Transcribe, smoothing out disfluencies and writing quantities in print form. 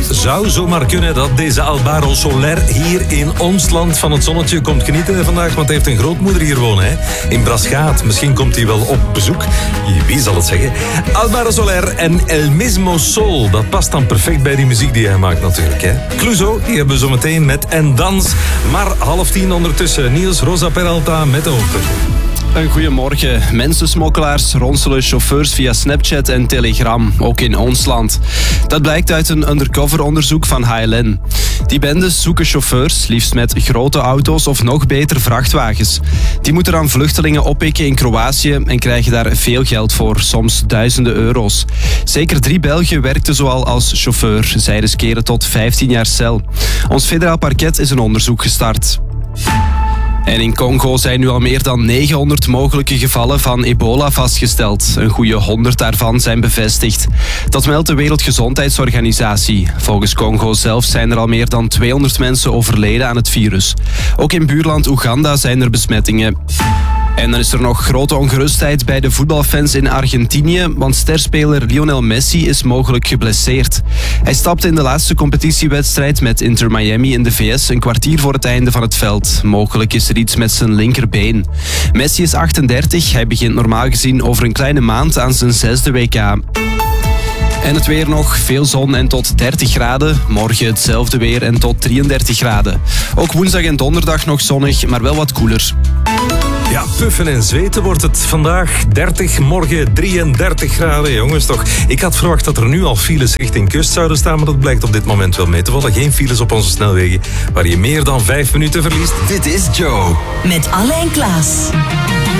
zou zomaar kunnen dat deze Álvaro Soler hier in ons land van het zonnetje komt genieten vandaag, want hij heeft een grootmoeder hier wonen, hè? In Braschaat. Misschien komt hij wel op bezoek. Wie zal het zeggen? Álvaro Soler en El Mismo Sol. Dat past dan perfect bij die muziek die hij maakt natuurlijk, hè? Clouseau, die hebben we zo meteen met En Dans. Maar 9:30 ondertussen. Niels, Rosa Peralta met de hoofdpunten. Een goeiemorgen. Mensensmokkelaars ronselen chauffeurs via Snapchat en Telegram, ook in ons land. Dat blijkt uit een undercover-onderzoek van HLN. Die bendes zoeken chauffeurs, liefst met grote auto's of nog beter vrachtwagens. Die moeten dan vluchtelingen oppikken in Kroatië en krijgen daar veel geld voor, soms duizenden euro's. Zeker 3 Belgen werkten zoal als chauffeur. Zij riskeren tot 15 jaar cel. Ons federaal parket is een onderzoek gestart. En in Congo zijn nu al meer dan 900 mogelijke gevallen van ebola vastgesteld. Een goede 100 daarvan zijn bevestigd. Dat meldt de Wereldgezondheidsorganisatie. Volgens Congo zelf zijn er al meer dan 200 mensen overleden aan het virus. Ook in buurland Oeganda zijn er besmettingen. En dan is er nog grote ongerustheid bij de voetbalfans in Argentinië, want sterspeler Lionel Messi is mogelijk geblesseerd. Hij stapte in de laatste competitiewedstrijd met Inter Miami in de VS een kwartier voor het einde van het veld. Mogelijk is er iets met zijn linkerbeen. Messi is 38, hij begint normaal gezien over een kleine maand aan zijn 6e WK. En het weer nog, veel zon en tot 30 graden. Morgen hetzelfde weer en tot 33 graden. Ook woensdag en donderdag nog zonnig, maar wel wat koeler. Ja, puffen en zweten wordt het vandaag 30, morgen 33 graden, jongens toch. Ik had verwacht dat er nu al files richting kust zouden staan, maar dat blijkt op dit moment wel mee te vallen. Geen files op onze snelwegen waar je meer dan 5 minuten verliest. Dit is Joe. Met Alain Klaas.